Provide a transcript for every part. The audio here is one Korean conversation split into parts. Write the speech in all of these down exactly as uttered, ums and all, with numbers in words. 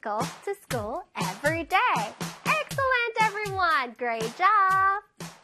go to school every day. Excellent, everyone. Great job.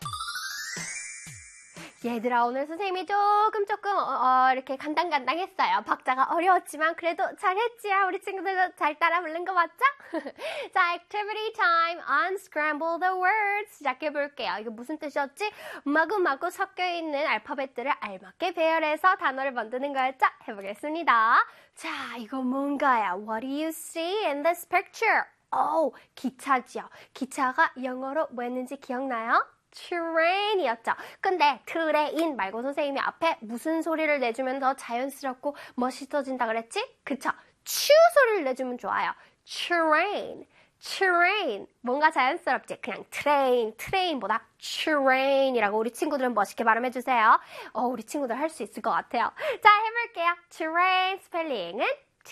얘들아, 오늘 선생님이 조금 조금 어, 이렇게 간당간당했어요. 박자가 어려웠지만 그래도 잘했지요. 우리 친구들도 잘 따라 부른 거 맞죠? 자, activity time, unscramble the words 시작해볼게요. 이거 무슨 뜻이었지? 마구마구 섞여있는 알파벳들을 알맞게 배열해서 단어를 만드는 거였죠? 해보겠습니다. 자, 이거 뭔가요? What do you see in this picture? 오, 기차지요. 기차가 영어로 뭐였는지 기억나요? train이었죠. 근데 트레인 말고 선생님이 앞에 무슨 소리를 내주면 더 자연스럽고 멋있어진다 그랬지? 그쵸? 추 소리를 내주면 좋아요. train, train. 뭔가 자연스럽지? 그냥 train, train보다 train이라고 우리 친구들은 멋있게 발음해주세요. 어, 우리 친구들 할 수 있을 것 같아요. 자, 해볼게요. train 스펠링은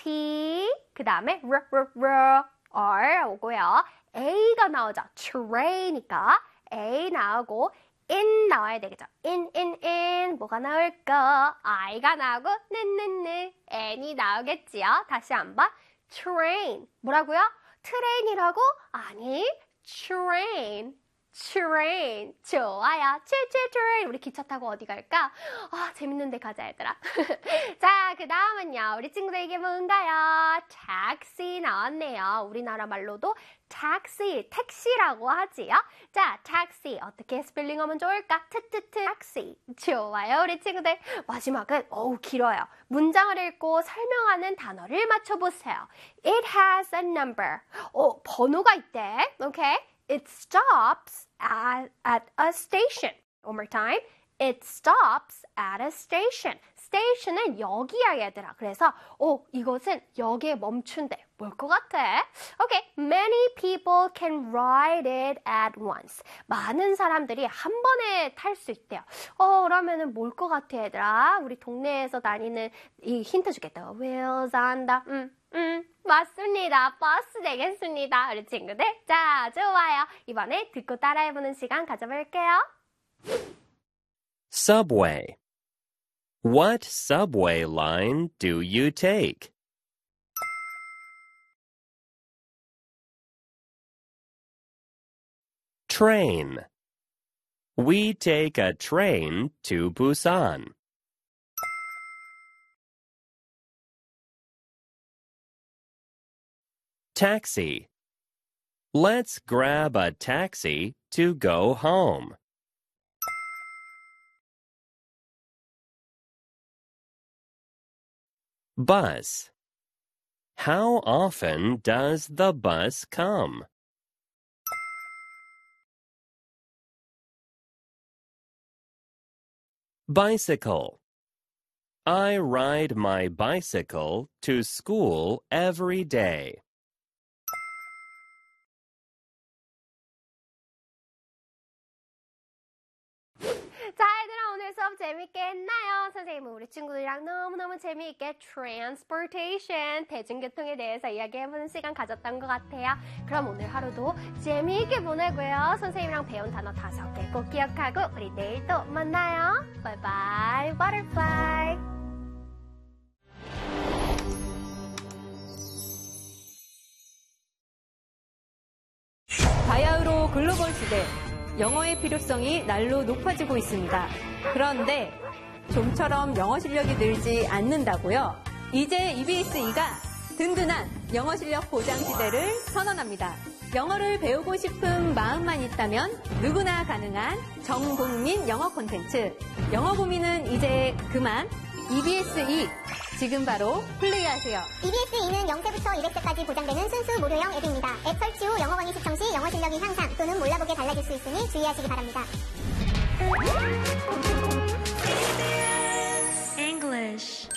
T, 그 다음에 R, R, R, R 오고요. A가 나오죠. train이니까 A 나오고 in 나와야 되겠죠. in, in, in 뭐가 나올까? I가 나오고 는, 는, 는 N이 나오겠지요. 다시 한번 train 뭐라고요? 트레인이라고? 아니 train train 좋아요. 칠칠 train 우리 기차 타고 어디 갈까? 아 재밌는 데 가자 얘들아. 자, 그 다음은요. 우리 친구들 이게 뭔가요? taxi 나왔네요. 우리나라 말로도 taxi, 택시라고 하지요. 자, taxi 어떻게 스펠링하면 좋을까? 트트트 taxi 좋아요. 우리 친구들 마지막은 어우 길어요. 문장을 읽고 설명하는 단어를 맞춰보세요. It has a number. 어, 번호가 있대. Okay? It stops at, at a station. One more time. It stops at a station. station은 역이야 얘들아. 그래서 오 이것은 역에 멈춘대. 뭘 것 같아? Okay. Many people can ride it at once. 많은 사람들이 한 번에 탈 수 있대요. 어 그러면은 뭘 것 같아 얘들아? 우리 동네에서 다니는 이 힌트 주겠다. Wheels on the 음, 음, 맞습니다. 버스 되겠습니다. 우리 친구들. 자, 좋아요. 이번에 듣고 따라해보는 시간 가져볼게요. Subway. What subway line do you take? Train. We take a train to Busan. Taxi. Let's grab a taxi to go home. Bus. How often does the bus come? Bicycle. I ride my bicycle to school every day. 자, 얘들아 오늘 수업 재밌게 했나요? 선생님은 우리 친구들이랑 너무너무 재미있게 transportation, 대중교통에 대해서 이야기해보는 시간 가졌던 것 같아요. 그럼 오늘 하루도 재미있게 보내고요. 선생님이랑 배운 단어 다섯 개 꼭 기억하고 우리 내일 또 만나요. 바이바이, butterfly. 바야흐로 글로벌 시대. 영어의 필요성이 날로 높아지고 있습니다. 그런데 좀처럼 영어 실력이 늘지 않는다고요? 이제 이비에스이가 든든한 영어 실력 보장 시대를 선언합니다. 영어를 배우고 싶은 마음만 있다면 누구나 가능한 전국민 영어 콘텐츠. 영어 고민은 이제 그만. 이비에스이 지금 바로 플레이하세요. 이비에스이는 영 세부터 이백 세까지 보장되는 순수 무료형 앱입니다. 앱 설치 후 영어 강의 시청 시 영어 실력이 향상 또는 몰라보게 달라질 수 있으니 주의하시기 바랍니다. English.